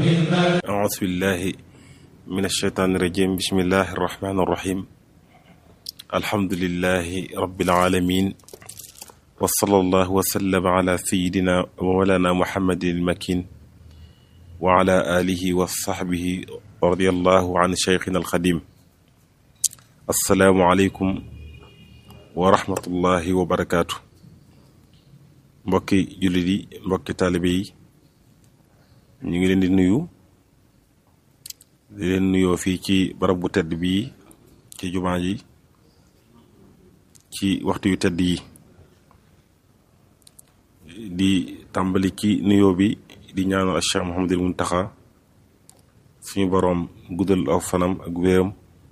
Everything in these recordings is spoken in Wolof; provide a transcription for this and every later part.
أعوذ بالله من الشيطان الرجيم بسم الله الرحمن الرحيم الحمد لله رب العالمين وصلى الله وسلم على سيدنا ومولانا محمد المكين وعلى آله وصحبه رضي الله عن شيخنا الخديم السلام عليكم ورحمة الله وبركاته mbokki jullit yi mbokki taalibe yi ñu ngi leen di nuyu di leen nuyoo fii ci barab bu tedd bii ci jumaa ji ci waxtu yu tedd yi di tàmbali ci nuyoo bi di ñaanal Cheikh Mouhamadul Muntaxa suñu boroom guddal aw fanam ak wéram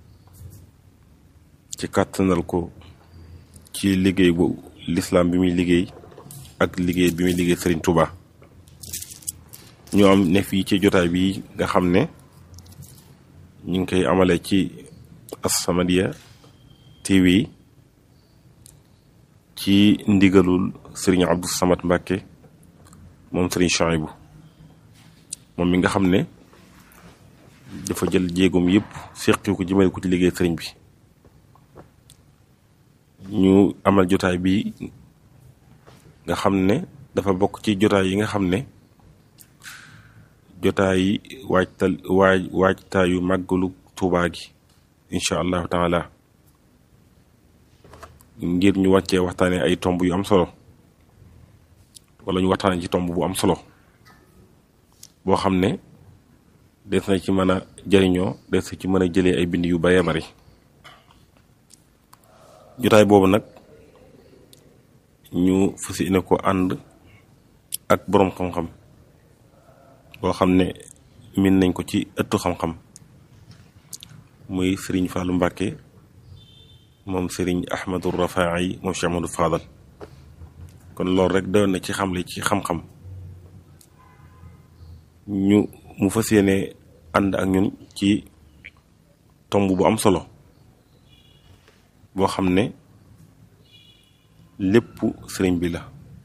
ci kàttanal ko ci liggéey bu lislaam bi muy liggéey ak liggéey bi muy liggéey Serigne Touba ñu am ne fii ci jotaay bi nga xam ne ñu ngi koy amale ci As-Samadiyya TV ci ndigalul Serigne Abdou Samad Mbacké moom Serigne Chouaïbou moom mi nga xam ne dafa jël jéegoom yëpp seqi ko jëmale ko ci liggéey Serigne bi ñu amal jotaay bi nga xam ne dafa bokk ci jotaay yi nga xam ne jotaay yi waajtaayu màggalu Tuubaa gi incha allahu taala ngir ñu wàccee waxtaane ay tomb yu am solo wala ñu waxtaane ci tomb bu am solo boo xam ne des na ci mën a jariñoo des na ci mën a jëlee ay bind yu baree bari jotaay boobu nag ñu fas yéene ko ànd ak boroom xam-xam boo xam ne min nañ ko ci ëttu xam-xam muy Serigne Fallou Mbacké moom Serigne Ahmadou Rafaay moom Cheikh Ahmadou Fadal kon loolu rek doon na ci xamle ci xam-xam mu fas yéene ànd ak ñun ci tomb bu am solo boo xam ne lépp sëriñ bi la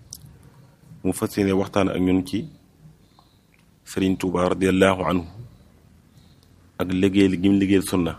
mu fas yéene waxtaan ak ñun ci Serigne Touba radiyallahu anhu ak liggéey gi mu liggéeyal sunna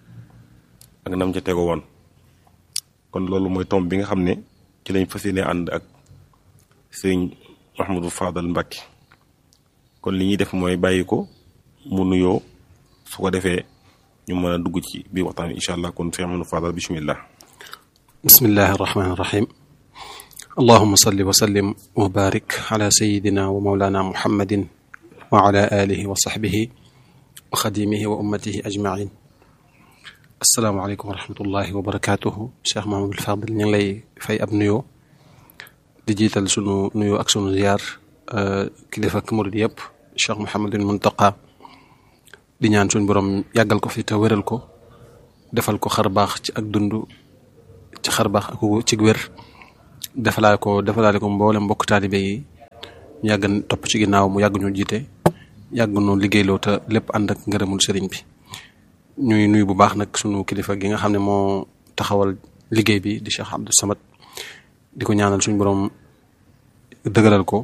ak nam ca tego woon kon loolu mooy tomb bi nga xam ne ci lañ fas yéene ànd ak Serigne Ahmadou Fadal Mbacké kon li ñuy def mooy bàyyi ko mu nuyoo su ko defee ñu mën a dugg ci biir waxtaan bi incha allah kon Serigne Ahmadou Fadal bismillah bismillahi irrahmani irrahim allahuma salli wa sallim wa barik ala sayidina wa maulana muhammadin wa ala alihi wa sahbihi wa xadimihi wa ummatihi ajmain asalaamaaleykum wa rahmatullahi wa barakatuhu Cheikh Mahamadul Fadil ñu ngi lay fay ab nuyoo di jiital sunu nuyoo ak sunu ziyaar kilifa ak murid yëpp Cheikh Mouhamadul Muntaqa di ñaan suñu borom yàggal ko fi te wéral ko defal ko xar baax ci ak dund ci xar baax ak ci wér defalaale ko mboolem mbokk taalibe yi ñu yàgg topp ci ginnaaw mu yàgg ñu jiite yàgg ñu liggéeyloo te lépp ànd ak ngërëmul sëriñ bi ñuy nuyu bu baax nag sunu kilifa gi nga xam ne moo taxawal liggéey bi di Cheikh Abdou Samad di ko ñaanal suñu borom dëgëral ko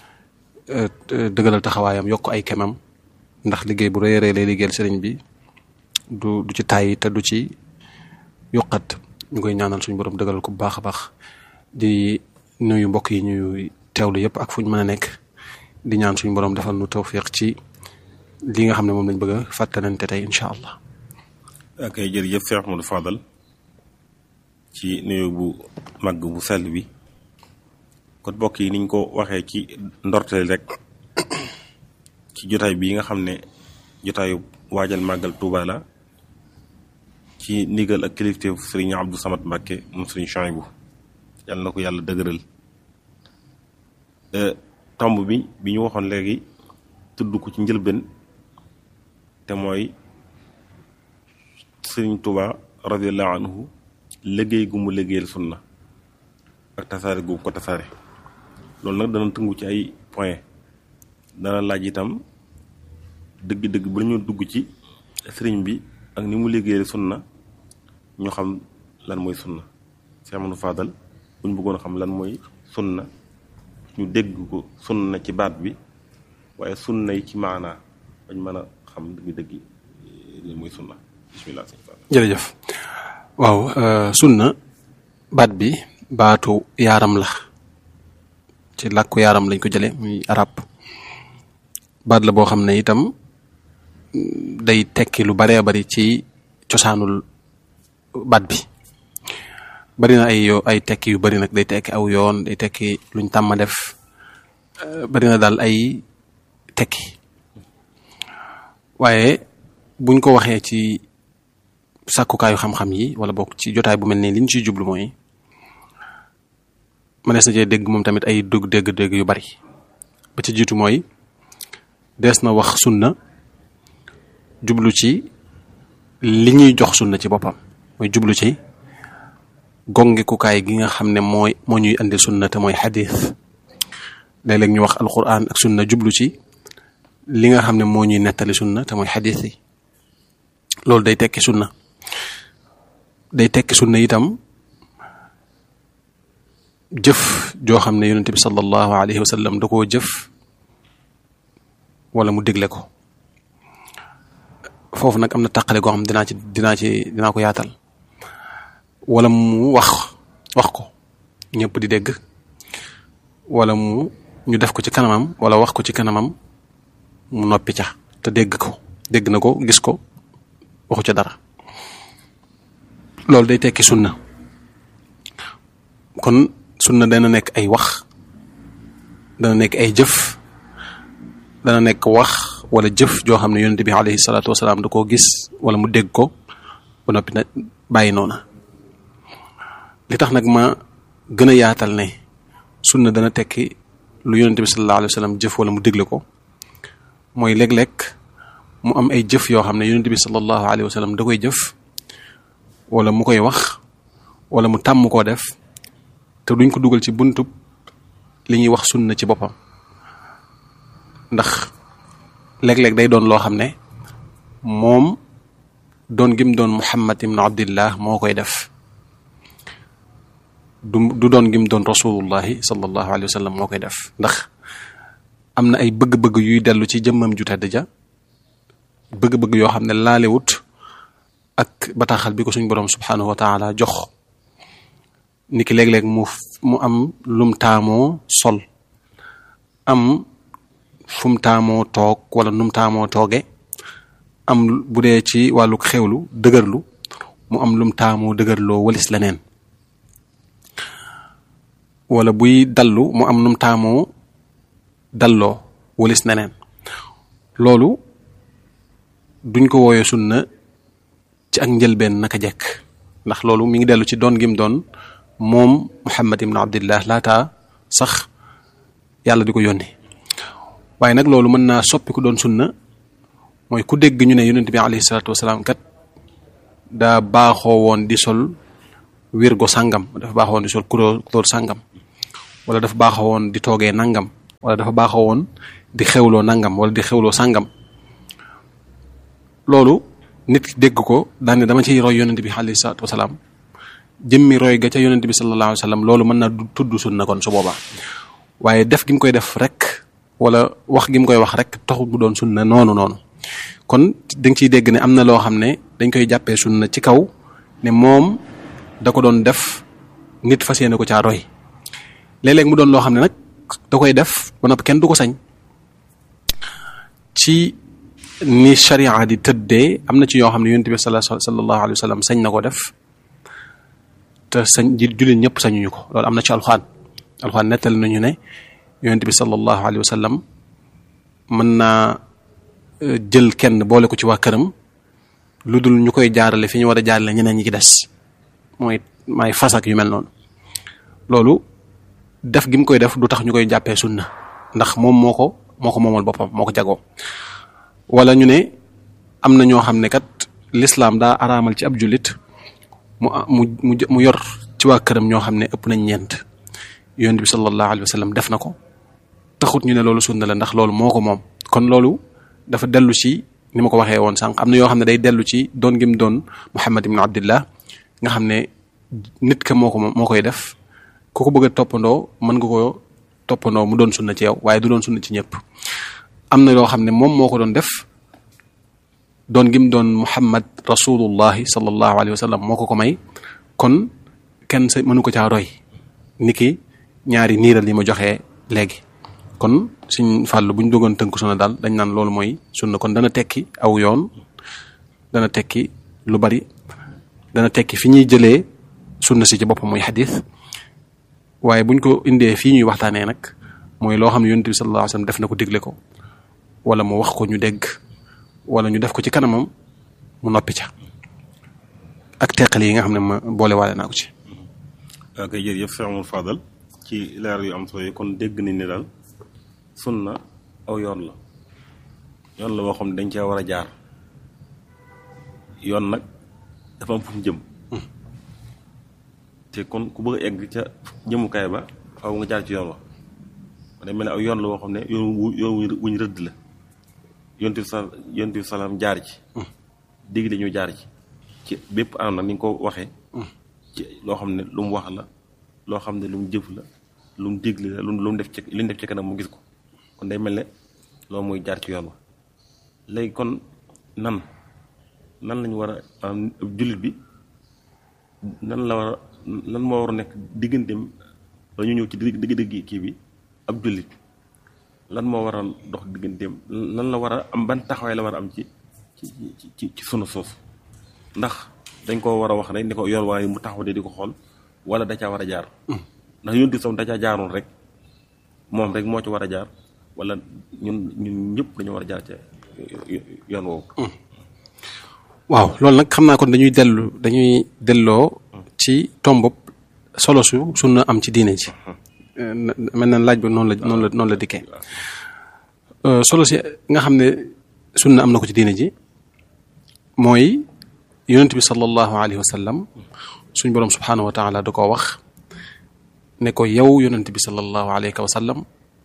dëgëral taxawaayam yokk ay kemam ndax liggéey bu rëy rëy lay liggéeyal sëriñ bi du ci tàyyi te du ci yokkat ñu koy ñaanal suñu borom dëgëral ko bu baax a baax di nuyu mbokk yi ñuy teewlu yëpp ak fu ñu mën a nekk di ñaan suñu borom defal nu tawfiq ci li nga xam ne moom lañ bëgg a fàttalante tey incha allah. ok jërëjëf Cheikh Ahmadou Fadal ci nuyu bu màgg bu sell bi kon mbokk yi niñ ko waxee ci ndorteel rek ci jotaay bi nga xam ne jotaayu waajal màggal Touba la ci ndigal ak kilifteef Serigne Abdou Samad Mbacké moom Serigne Chouaïbou yàlla na ko yàlla dëgëral tomb bi ñu waxoon léegi tudd ko ci njëlbeen te mooy Serigne Touba radiyallahu anhu liggéey gu mu liggéeyal sunna ak tasaare gu ko tasaare loolu nag dana tëngu ci ay point dana laaj itam dëgg-dëgg ba ñu dugg ci sëriñ bi ak ni mu liggéeyal sunna ñu xam lan mooy sunna Cheikh Ahmadou Fadal buñ bëggoon xam lan mooy sunna ñu dégg ko sunna ci baat bi waaye sunna yi ci maanaa bañ mën a xam dëgg-dëgg li muy sunna. bismillah. jërëjëf. waaw sunna baat bi baatu yaaram la ci làkku yaaram lañ ko jële muy arab baat la boo xam ne itam day tekki lu baree bari ci cosaanul baat bi bari na ay tekki yu bari nag day tekki aw yoon day tekki luñ tàmma def bari na daal ay tekki waaye buñ ko waxee ci sàkkukaayu xam-xam yi wala bokk ci jotaay bu mel nii liñ ciy jublu mooy mënees na cee dégg moom tamit ay dégg yu bari ba ci jiitu mooy dees na wax sunna jublu ci li ñuy jox sunna ci boppam mooy jublu ci gongekukaay gi nga xam ne moo ñuy andi sunna te mooy xadiis léeg-léeg ñu wax alquran ak sunna jublu ci li nga xam ne moo ñuy nettali sunna te mooy xadiis yi loolu day tekki sunna itam jëf joo xam ne yonente bi sallallahu alayhi wa sallam da koo jëf wala mu digle ko foofu nag am na tàqale goo xam dinaa ko yaatal wala mu wax ko ñëpp di dégg wala ñu def ko ci kanamam wala wax ko ci kanamam mu noppi ca te dégg na ko gis ko waxu ca dara loolu day tekki sunna kon sunna dana nekk ay wax dana nekk ay jëf dana nekk wax wala jëf joo xam ne yonente bi alayhi salaatu wasalaam da koo gis wala mu dégg ko ba noppi na bàyyi noona li tax nag ma gën a yaatal ne sunna dana tekki lu yonente bi sallallahu alayhi wa sallam jëf wala mu dégle ko mooy léeg-léeg mu am ay jëf yoo xam ne yonente bi sallallahu alayhi wa sallam da koy jëf wala mu koy wax wala mu tàmm koo def te duñ ko dugal ci buntub li ñuy wax sunna ci boppam ndax léeg-léeg day doon loo xam ne moom doon gim doon Muhammad ibn Abdillah moo koy def du doon gim doon rasulullahi sallallahu alayhi wa sallam moo koy def ndax am na ay bëgg-bëgg yuy dellu ci jëmmam ju tedd ja bëgg-bëgg yoo xam ne laalewut ak bataaxal bi ko suñ boroom subhanahu wa taala jox ni ki léeg-léeg mu am lum taamoo sol am fum taamoo toog wala num taamoo tooge am bu dee ci wàllu xewlu dëgërlu mu am lum taamoo dëgërloo walis leneen wala buy dallu mu am num taamoo dalloo walis neneen loolu duñ ko wooyee sunna ci ak njëlbeen naka jekk ndax loolu mi ngi dellu ci doon gim doon moom Muhammad ibn Abdillah laata sax yàlla di ko yónni waaye nag loolu mën naa soppi ku doon sunna mooy ku dégg ñu ne yonent bi alayhi salaatu wasalaam kat daa baaxoo woon di sol wirgo sàngam dafa baaxoo woon di sol couleur sàngam wala dafa baaxoo woon di toogee nangam wala dafa baaxoo woon di xewloo nangam wala di xewloo sàngam loolu nit ki dégg ko daane dama ciy roy yonent bi alayhi salaatu wasalaam jëmmi roy ga ca yonent bi sallallahu alayhi wa sallam loolu mën naa tudd sunna kon su boobaa waaye def gi mu koy def rek wala wax gi mu koy wax rek taxul mu doon sunna noonu kon da nga ciy dégg ne am na loo xam ne dañ koy jàppee sunna ci kaw ne moom da ko doon def nit fas yéene ko caa roy léeg-léeg mu doon loo xam ne nag da koy def ba noppi kenn du ko sañ ci ni sharia di tëddee am na ci yoo xam ne yonent bi sallallahu alayhi wa sallam sañ na ko def te sañ jullit ñëpp sañuñu ko loolu am na ci alxuraan nettali nañu ne yonent bi sallallahu alayhi wa sallam mën naa jël kenn boole ko ci waa këram lu dul ñu koy jaarale fi ñu war a jaarale ñeneen ñi ci des mooy may fasak yu mel noonu loolu def gi mu koy def du tax ñu koy jàppee sunna ndax moom moo ko moomal boppam moo ko jagoo wala ñu ne am na ñoo xam ne kat l'islam daa araamal ci ab jullit mu yor ci waa këram ñoo xam ne ëpp nañ ñeent yonent bi sallallahu alayhi wa sallam def na ko taxut ñu ne loolu sunna la ndax loolu moo ko moom kon loolu dafa dellu ci ni ma ko waxee woon sànq am na yoo xam ne day dellu ci doon gim doon Muhammad ibn Abdillah nga xam ne nit ka moo koy def ku ko bëgg a toppandoo mën nga ko toppandoo mu doon sunna ci yow waaye du doon sunna ci ñëpp am na loo xam ne moom moo ko doon def doon gim doon Muhammad rasulullahi sallallahu alayhi wa sallam moo ko may kon kenn sa mënu ko caa roy niki ñaari niiral yi ma joxee léegi kon suñ fàllu bu ñu dogoon tënk sunna daal dañ naan loolu mooy sunna kon dana tekki aw yoon dana tekki lu bari dana tekki fi ñuy jëlee sunna si ci boppam mooy xadis waaye buñ ko indee fii ñuy waxtaanee nag mooy loo xam ne yonent bi sallallahu alayhi wasallam def na ko digle ko wala mu wax ko ñu dégg wala ñu def ko ci kanamam mu noppi ca ak teqale yi nga xam ne ma boole waale naa ko ci. ok jërëjëf Cheikh Amadou Fadal ci leer yu am solo yi kon dégg nañ ne daal sunna aw yoon la boo xam ne dañ cee war a jaar yoon nag dafa am fu mu jëm te kon ku bëgg a egg ca jëmukaay ba faaw nga jaar ci yoon wa day mel ne aw yoon la boo xam ne yoon wuñ rëdd la yonent bi salaam jaar ci digle ñu jaar ci bépp anam nag ni nga ko waxee ci loo xam ne lu mu wax la loo xam ne lu mu jëf la lu mu digle la lu mu def ci li ñu def ci kanam mu gis ko kon day mel ne loolu mooy jaar ci yoon wa léegi kon nan lañu war a jullit bi lan moo war a nekk digganteem ba ñu ñëw ci digg kii bi ab jullit lan moo war a dox digganteem lan la war a am ban taxawaay la war a am ci sunu suuf ndax dañ koo war a wax rek ni ko yoon waaye mu taxaw de di ko xool wala da caa war a jaar ndax yonti som da caa jaaroon rek moom rek moo ci war a jaar wala ñun ñëpp dañu war a jaar ca yoon woowu. waaw loolu nag xam naa kon dañuy delloo ci tombob solo su sunna am ci diine ji mel na laaj bi noonu la dikkee solo si nga xam ne sunna am na ko ci diine ji mooy yonent bi sallallahu alayhi wa sallam suñ boroom subhanahu wa taala da koo wax ne ko yow yonent bi sallallahu alayhi wa sallam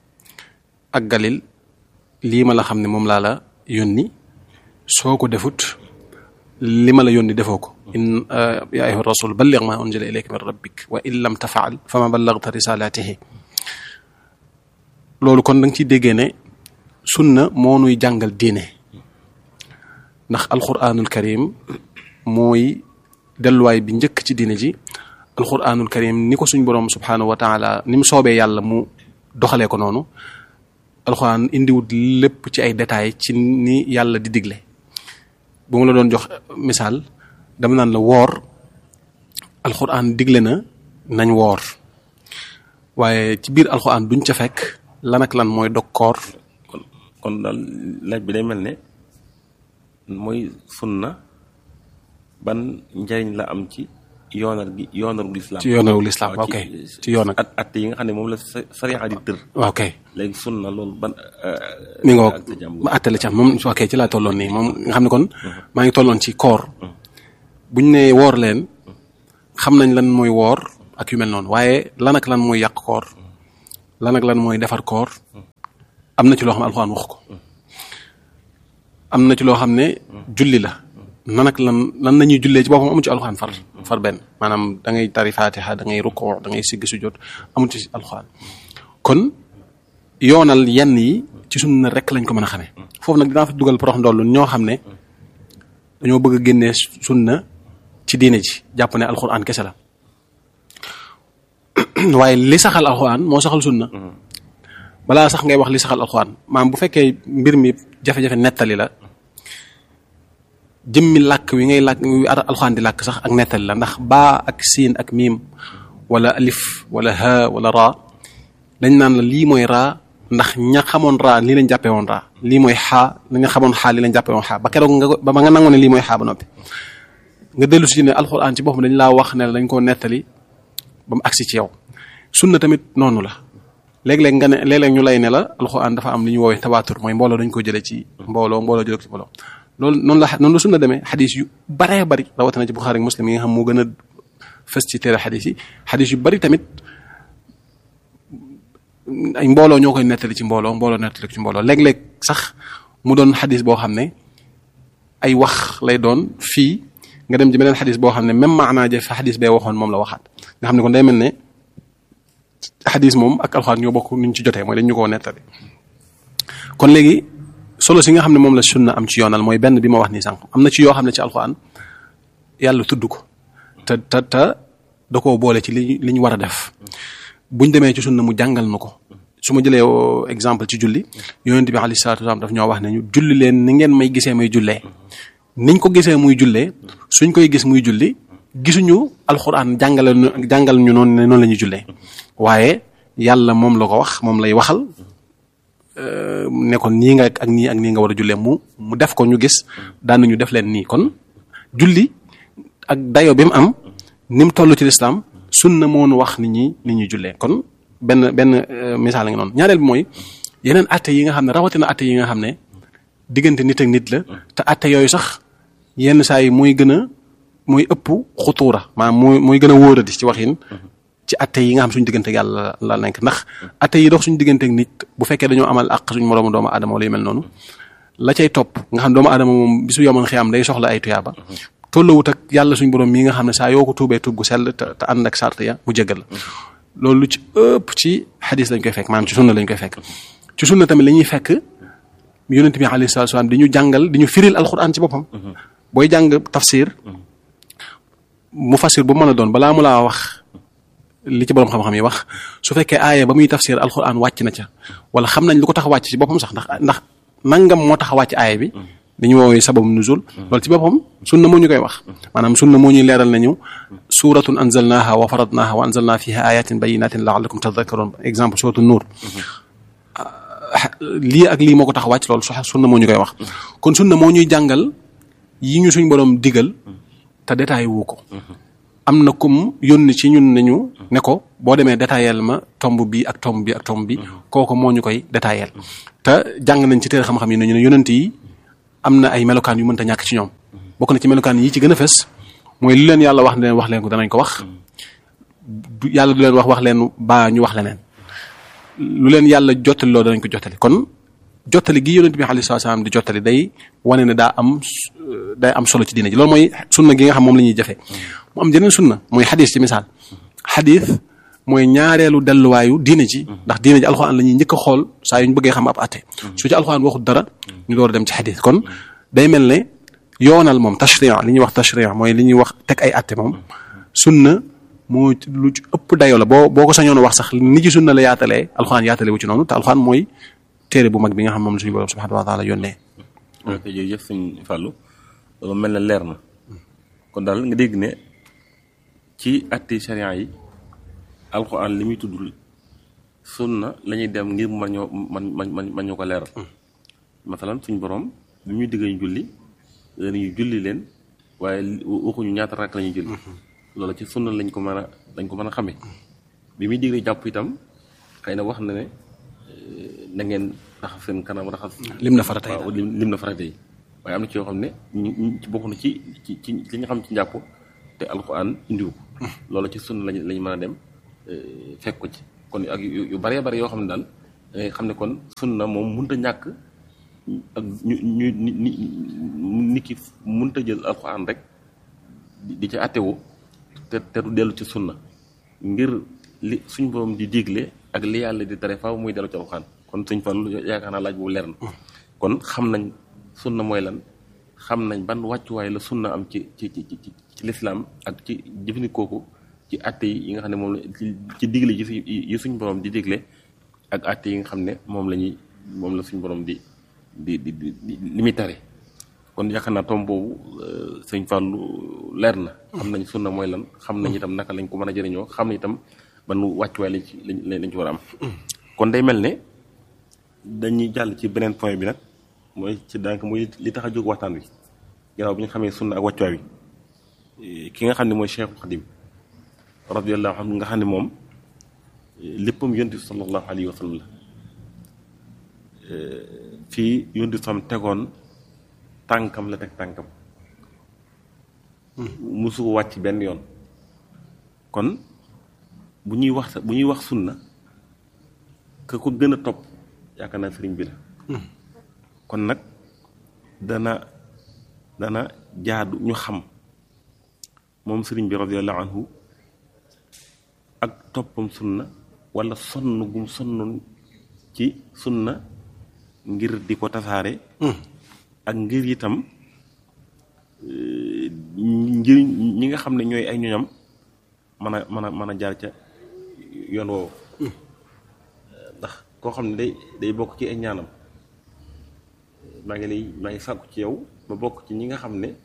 ak galil lii ma la xam ne moom laa la yónni soo ko defut li ma la yónni defoo ko ya ayyuha rasul balligh ma unzila ilayka min rabbik wa in lam tafaal fama ballaghta risalatihi loolu kon da nga ciy déggee ne sunna moo nuy jàngal diine ndax alquranul karim mooy delluwaay bi njëkk ci diine ji alquranul karim ni ko suñ boroom subhanahu wa taala ni mu soobee yàlla mu doxalee ko noonu alquran indiwut lépp ci ay détails ci ni yàlla di digle bu ma la doon jox misaal dama naan la woor alquran digle na nañ woor waaye ci biir alquran duñ ca fekk lan ak lan mooy dog koor kon daal laaj bi day mel ne mooy sunna ban njariñ la am ci yoonalu lislaam ci yoonalu lislaam ok ci yoon ak at yi nga xam ne moom la sariya di tër ok léegi sunna loolu ban mi nga ma attale ci am moom ok ci laa tolloon nii moom nga xam ne kon maa ngi tolloon ci koor buñ ne woor leen xam nañ lan mooy woor ak yu mel noonu waaye lan ak lan mooy yàq koor lan ak lan mooy defar koor am na ci loo xam ne alxuraan wax ko am na ci loo xam ne julli la nan ak lan nañuy jullee ci boppam amu ci alxuraan far benn maanaam da ngay tari fatiha da ngay rukkoo da ngay siggi sujjóot amu ci alxuraan kon yoonal yenn yi ci sunna rek lañ ko mën a xamee foofu nag dinaa fa dugal porox ndollu ñoo xam ne dañoo bëgg a génnee sunna ci diine ji jàpp ne alxuraan kese la waaye li saxal alxuraan moo saxal sunna balaa sax ngay wax li saxal alxuraan maam bu fekkee mbir mi jafe-jafe nettali la jëmmi làkk wi ngay làkk alxuraan di làkk sax ak nettali la ndax baa ak siin ak miim wala alif wala ha wala raa dañ naan la lii mooy raa ndax ña xamoon raa lii lañ jàppee woon raa lii mooy xaa ña xamoon xaa lii lañ jàppee woon xaa ba keroog ba nga nangoo ne lii mooy xaa ba noppi nga dellu si ne alxuraan ci boppam dañ laa wax ne dañ koo nettali ba mu agsi ci yow sunna tamit noonu la léeg-léeg nga ne léeg-léeg ñu lay ne la alxuraan dafa am li ñu woowee tawaatur mooy mbooloo dañ ko jëlee ci mbooloo jëlee ko ci mbooloo loolu noonu la sunna demee xadis yu baree bari rawatina ci Buxaari ak Muslim yi nga xam moo gën a fës ci téere xadis yu bari tamit ay mbooloo ñoo koy nettali ci mbooloo nettali ci mbooloo léeg-léeg sax mu doon xadis boo xam ne ay wax lay doon fii nga dem ci beneen xadis boo xam ne même maanaa ja fa xadis bee waxoon moom la waxaat nga xam ne kon day mel ne xadis moom ak alxuraan ñoo bokk nuñ ci jotee mooy dañ ñu koo nettali kon léegi solo si nga xam ne moom la sunna am ci yoonal mooy benn bi ma wax nii sànq am na ci yoo xam ne ci alxuraan yàlla tudd ko te da koo boole ci li ñu war a def buñ demee ci sunna mu jàngal na ko su ma jëlee exemple ci julli yonent bi alayhi salaatu wasalaam daf ñoo wax ne ñu julli leen ni ngeen may gisee may jullee niñ ko gisee muy jullee suñ koy gis muy julli gisuñu alxuraan jàngal ñu noonu ne noonu la ñuy jullee waaye yàlla moom la ko wax moom lay waxal ne kon nii nga ak nii ak nii nga war a jullee mu def ko ñu gis daan nañu def leen nii kon julli ak dayo bi mu am ni mu toll ci lislaam sunna moo nu wax nit ñuy jullee kon benn misaal nga noonu ñaareel bi mooy yeneen atte yi nga xam ne rawatina atte yi nga xam ne diggante nit ak nit la te atte yooyu sax yenn saa yi mooy ëpp xutuura maanaam mooy gën a wóoradi ci waxin ci atte yi nga xam suñu diggante ak yàlla la nekk ndax atte yi dox suñu diggante ak nit bu fekkee dañoo amal àq suñu moroomu doomu aadama wala yu mel noonu la cay topp nga xam doomu aadama moom bisu yoman xiyam day soxla ay tuyaaba tollawut ak yàlla suñu borom mii nga xam ne saa yoo ko tuubee tuub gu sell te ànd ak sart ya mu jéggal la loolu lu ci ëpp ci xadis lañ koy fekk maanaam ci sunna lañ koy fekk ci sunna tamit la ñuy fekk yonent bi alayhi salaatu salaam di ñu jàngal di ñu firil alquran ci boppam booy jàng tafsir mufassir bu mën a doon balaa mu laa wax li ci borom xam-xam yi wax su fekkee aaya ba muy tafsir alquran wàcc na ca wala xam nañ lu ko tax a wàcc ci boppam sax ndax nangam moo tax a wàcc aaya bi dañu woowee sababu nuzul loolu ci boppam sunna moo ñu koy wax maanaam sunna moo ñuy leeral nañu suratun anzalnaha wa faradnaha wa anzalna fiha ayatin bayinatin la'allakum tadhakkarun exemple suratu nuur lii ak lii moo ko tax a wàcc loolu sunna moo ñu koy wax kon sunna moo ñuy jàngal yi ñu suñ borom digal te détaillé wu ko am na kum yónni ci ñun nañu ne ko boo demee détaillé ma tomb bi ak tomb bi ak tomb bi kooku moo ñu koy détaillé te jàng nañ ci téere xam-xam yi nañu ne yonent yi am na ay melokaan yu mënta ñàkk ci ñoom bokk na ci melokaan yi ci gën a fës mooy lu leen yàlla wax ne wax leen ko danañ ko wax yàlla du leen wax leen baa ñu wax leneen lu leen yàlla jottali loo danañ ko jottali kon jottali gi yonent bi alayhi salaam di jottali day wane ne day am solo ci diine ji loolu mooy sunna gi nga xam moom la ñuy jëfee mu am jeneen sunna mooy xadis ci misaal xadis mooy ñaareelu delluwaayu diine ji ndax diine ji alxuraan la ñuy njëkk a xool saa yu ñu bëggee xam ab atte su ci alxuraan waxut dara ñu door a dem ci xadis kon day mel ne yoonal moom tashri'a li ñuy wax tashri'a mooy li ñuy wax teg ay atte moom sunna moo lu ci ëpp dayoo la boo ko sañoon wax sax ni ci sunna la yaatalee alxuraan yaatale wu ci noonu te alxuraan mooy téere bu mag bi nga xam moom la suñu borom subhanahu wa taala yónnee. ok jërëjëf sëñ Fallou loolu mel na leer na kon daal nga dégg ne ci atti sharia yi alxuraan li muy tudd sunna la ñuy dem ngir man ñu ko leeral. masalan suñu borom bi ñuy digg ñu julli dañuy julli leen waaye waxuñu ñaata rakk la ñuy julli. loolu ci sunna lañ ko mën a xamee bi muy digg jàpp itam xëy na wax na ne. na ngeen raxas seen kanam raxas. lim na farata yi waaw lim na farata yi waaye am na ci yoo xam ne ñu ci bokk na ci li nga xam ci njàpp te alxuraan indiwu ko. loolu ci sunna lañ mën a dem fekk ko ci kon ak yu baree bare yoo xam ne daal da ngay xam ne kon sunna moom mënut a ñàkk ak nit ki mënut a jël alxuraan rek di ci àttewu te du dellu ci sunna ngir li suñ borom di digle ak li yàlla di tere faaw muy dellu ci alxuraan kon suñ Fallu yaakaar naa laaj boobu leer na kon xam nañ sunna mooy lan xam nañ ban wàccuwaay la sunna am ci lislaam ak ci jëfandikoo ko ci àtte yi nga xam ne moom la ci digle yi suñ borom di digle ak àtte yi nga xam ne moom la suñ borom di li muy tere kon yaakaar naa tom boobu sëñ Fallu leer na xam nañ sunna mooy lan xam nañ itam naka lañ ko mën a jëriñoo xam nañ itam ban wàccuwaay lañ ci war a am kon day mel ne dañuy jàll ci beneen point bi nag mooy ci daanaka mooy li tax a jóg waxtaan wi ginnaaw bi ñu xamee sunna ak wàccuwaay wi ki nga xam ne mooy Cheikhul Xadim radiyallahu anhu nga xam ne moom léppam yonent bi sallallahu alayhi wa sallam la fii yonent bi sam tegoon tànkam la teg tànkam musu ko wàcc benn yoon kon bu ñuy wax sunna ka ko gën a topp yaakaar naa sëriñ bi la kon nag dana jaadu ñu xam moom sëriñ bi radiyallahu anhu ak toppam sunna wala sonn gum sonnoon ci sunna ngir di ko tasaare ak ngir itam ngir ñi nga xam ne ñooy ay ñoñam mën a jaar ca yoon woowu ndax koo xam ne day bokk ci ay ñaanam maa ngi sàkku ci yow ba bokk ci ñi nga xam ne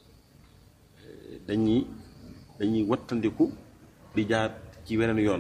dañuy wattandiku di jaar ci weneen yoon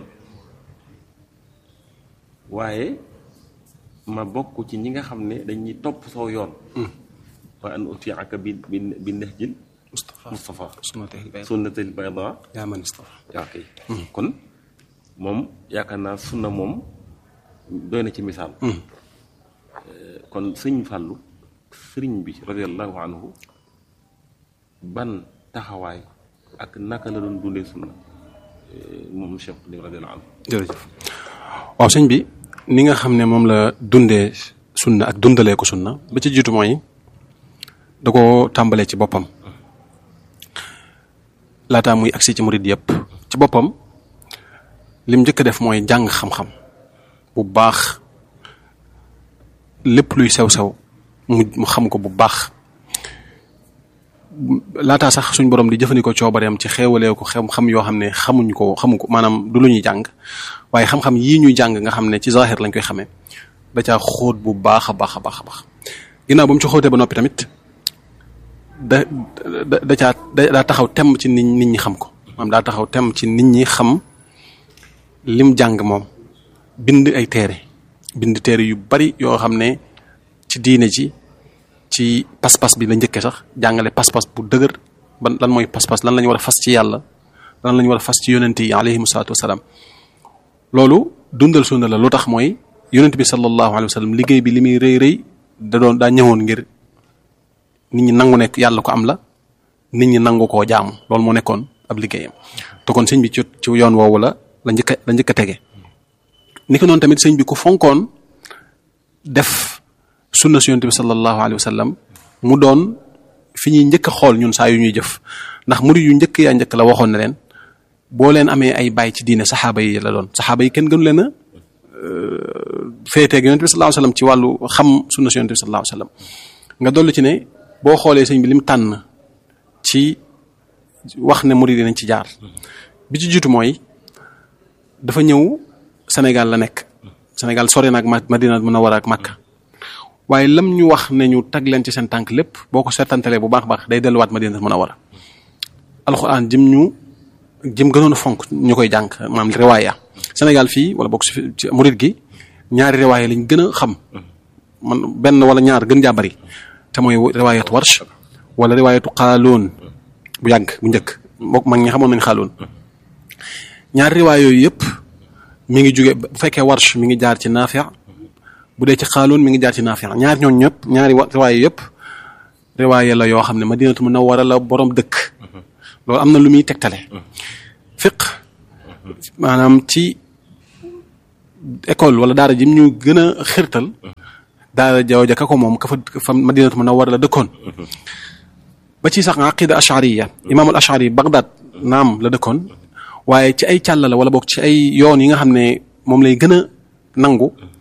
waaye ma bokk ci ñi nga xam ne dañuy topp soo yoon wa an utiaka bi nahjil Mustafa sunnatil bayda yaa man istafa yaa kay kon moom yaakaar naa sunna moom doy na ci misaal kon sëñ Fàllu sëriñ bi radiyallahu anhu ban taxawaay ak naka la doon dundee sunna moom Cheikh radiyallahu anhu. jërëjëf waaw sëñ bi ni nga xam ne moom la dundee sunna ak dundalee ko sunna ba ci jiitu mooy da ko tàmbalee ci boppam laataa muy agsi ci murid yëpp ci boppam lim njëkk a def mooy jàng xam-xam bu baax lépp luy sew-sew mu xam ko bu baax laataa sax suñ borom di jëfandikoo coobareem ci xeewalee ko xam yoo xam ne xamu ko maanaam du lu ñuy jàng waaye xam-xam yii ñuy jàng nga xam ne ci zahir lañ koy xamee da caa xóot bu baax a baax a baax a baax ginnaaw ba mu ci xóotee ba noppi tamit daa taxaw temm ci nit ñi xam ko maanaam daa taxaw temm ci nit ñi xam lim jàng moom bind ay téere yu bari yoo xam ne ci diine ji ci pas-pas bi la njëkkee sax jàngale pas-pas bu dëgër lan mooy pas-pas lan la ñu war a fas ci yàlla lan la ñu war a fas ci yonent yi alayhimu salaatu wasalaam loolu dundal sunna la lu tax mooy yonent bi sallallahu alayhi wa sallam liggéey bi li muy rëy daa ñëwoon ngir nit ñi nangu nekk yàlla ko am la nit ñi nangu koo jaamu loolu moo nekkoon ab liggéeyam te kon sëñ bi ci yoon woowu la njëkk a tege ni ko noonu tamit sëñ bi ku fonkoon def sunna si yonent bi sallallahu alayhi wa sallam mu doon fi ñuy njëkk a xool ñun saa yu ñuy jëf ndax murid yu njëkk la waxoon na leen boo leen amee ay baay ci diine saxaaba yi la doon saxaaba yi kenn gënu leen a féeteeg yonent bi sallallahu alayhi wa sallam ci wàllu xam sunna si yonent bi sallallahu alayhi wa sallam nga dollu ci ne boo xoolee sëñ bi lim tànn ci wax ne murid yi nañ ci jaar bi ci jiitu mooy dafa ñëw Sénégal la nekk Sénégal sori na ak Madina Munawwara ak Makka waaye lam ñu wax ne ñu tag leen ci seen tànk lépp boo ko seetantalee bu baax day delluwaat Madina Munawwara alxuraan jëm gënoon a fonk ñu koy jàng maanaam riwaaya Sénégal fii wala bokk ci murid gi ñaari riwaaya lañ gën a xam man benn wala ñaar gën jaa bari te mooy riwaayatu Warsh wala riwaayatu Xaaloon bu njëkk mbokk mag ñi xamoon nañ Xaaloon ñaari riwaaya yooyu yëpp mi ngi jóge bu fekkee Warsh mi ngi jaar ci Naafi' bu dee ci Xaaloon mi ngi jaar ci Naafi' ñaari riwaaya yëpp riwaaya la yoo xam ne Madinatu Munawwara la borom dëkk loolu am na lu muy tegtale fiq maanaam ci école wala daara ji ñu gën a xirtal daara jaww ka ko moom ka fa Madinatu Munawwara la dëkkoon ba ci sax aqida ashariya imaamul ashari Baghdad naam la dëkkoon waaye ci ay càlla la wala boog ci ay yoon yi nga xam ne moom lay gën a nangu